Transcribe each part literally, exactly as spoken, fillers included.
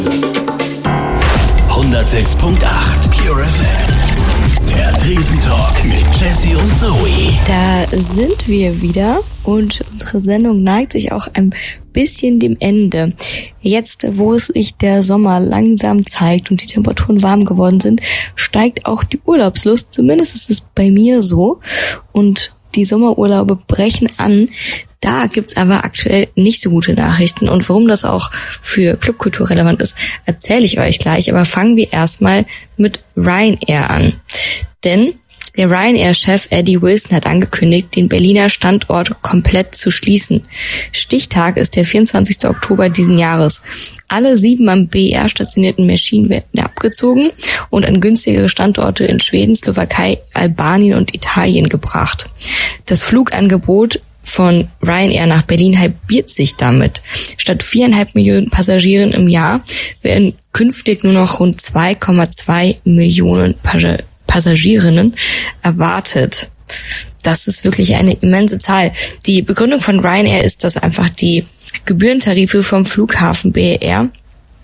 hundertsechs Komma acht Pure F M. Der Tresentalk mit Jessie und Zoe. Da sind wir wieder und unsere Sendung neigt sich auch ein bisschen dem Ende. Jetzt, wo es sich der Sommer langsam zeigt und die Temperaturen warm geworden sind, steigt auch die Urlaubslust. Zumindest ist es bei mir so. Und die Sommerurlaube brechen an. Da gibt's aber aktuell nicht so gute Nachrichten. Und warum das auch für Clubkultur relevant ist, erzähle ich euch gleich. Aber fangen wir erstmal mit Ryanair an. Denn der Ryanair-Chef Eddie Wilson hat angekündigt, den Berliner Standort komplett zu schließen. Stichtag ist der vierundzwanzigster Oktober diesen Jahres. Alle sieben am B E R stationierten Maschinen werden abgezogen und an günstigere Standorte in Schweden, Slowakei, Albanien und Italien gebracht. Das Flugangebot von Ryanair nach Berlin halbiert sich damit. Statt viereinhalb Millionen Passagieren im Jahr werden künftig nur noch rund zwei Komma zwei Millionen Passagiere Passagierinnen erwartet. Das ist wirklich eine immense Zahl. Die Begründung von Ryanair ist, dass einfach die Gebührentarife vom Flughafen B E R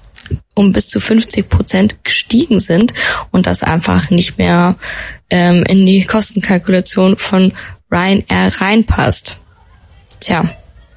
um bis zu fünfzig Prozent gestiegen sind und das einfach nicht mehr ähm, in die Kostenkalkulation von Ryanair reinpasst. Tja.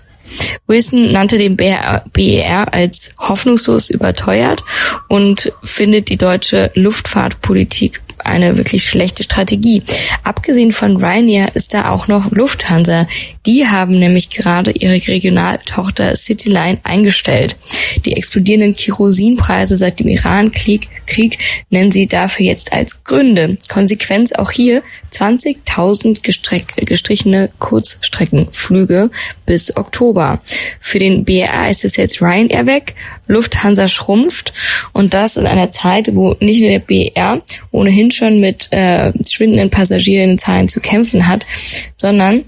Wilson nannte den B E R als hoffnungslos überteuert und findet die deutsche Luftfahrtpolitik eine wirklich schlechte Strategie. Abgesehen von Ryanair ist da auch noch Lufthansa. Die haben nämlich gerade ihre Regionaltochter Cityline eingestellt. Die explodierenden Kerosinpreise seit dem Iran-Krieg Krieg nennen sie dafür jetzt als Gründe. Konsequenz auch hier zwanzigtausend gestrichene Kurzstreckenflüge bis Oktober. Für den B E R ist es jetzt Ryanair weg, Lufthansa schrumpft und das in einer Zeit, wo nicht nur der B E R ohnehin schon mit äh, schwindenden Passagierenzahlen zu kämpfen hat, sondern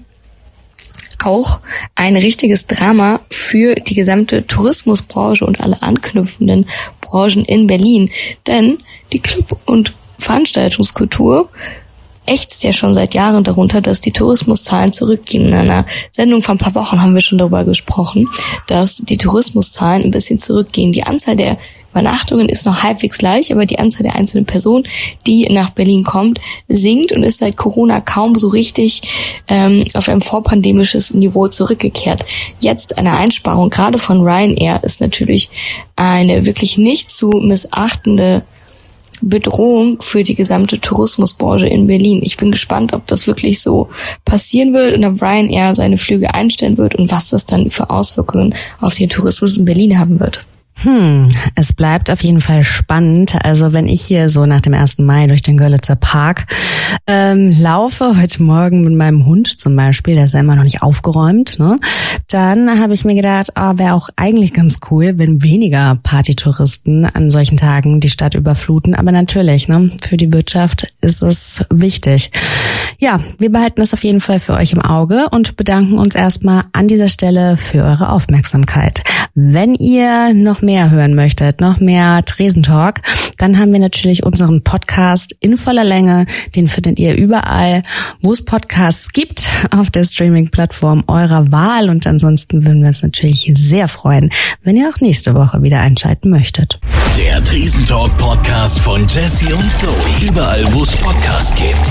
auch ein richtiges Drama für die gesamte Tourismusbranche und alle anknüpfenden Branchen in Berlin. Denn die Club- und Veranstaltungskultur ächzt ja schon seit Jahren darunter, dass die Tourismuszahlen zurückgehen. In einer Sendung vor ein paar Wochen haben wir schon darüber gesprochen, dass die Tourismuszahlen ein bisschen zurückgehen. Die Anzahl der Übernachtungen ist noch halbwegs gleich, aber die Anzahl der einzelnen Personen, die nach Berlin kommt, sinkt und ist seit Corona kaum so richtig ähm, auf ein vorpandemisches Niveau zurückgekehrt. Jetzt eine Einsparung, gerade von Ryanair, ist natürlich eine wirklich nicht zu missachtende Bedrohung für die gesamte Tourismusbranche in Berlin. Ich bin gespannt, ob das wirklich so passieren wird und ob Ryanair seine Flüge einstellen wird und was das dann für Auswirkungen auf den Tourismus in Berlin haben wird. Hm, es bleibt auf jeden Fall spannend. Also wenn ich hier so nach dem ersten Mai durch den Görlitzer Park ähm, laufe, heute Morgen mit meinem Hund zum Beispiel, der ist ja immer noch nicht aufgeräumt, ne? Dann habe ich mir gedacht, oh, wäre auch eigentlich ganz cool, wenn weniger Partytouristen an solchen Tagen die Stadt überfluten. Aber natürlich, ne, für die Wirtschaft ist es wichtig. Ja, wir behalten das auf jeden Fall für euch im Auge und bedanken uns erstmal an dieser Stelle für eure Aufmerksamkeit. Wenn ihr noch mehr hören möchtet, noch mehr Tresentalk, dann haben wir natürlich unseren Podcast in voller Länge. Den findet ihr überall, wo es Podcasts gibt, auf der Streaming-Plattform eurer Wahl. Und ansonsten würden wir uns natürlich sehr freuen, wenn ihr auch nächste Woche wieder einschalten möchtet. Der Tresentalk-Podcast von Jessie und Zoe. Überall, wo es Podcasts gibt.